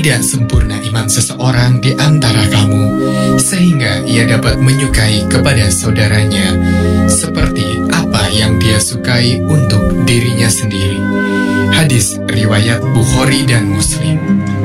tidak sempurna iman seseorang di antara kamu, sehingga ia dapat menyukai kepada saudaranya seperti apa yang dia sukai untuk dirinya sendiri. Hadis riwayat Bukhari dan Muslim.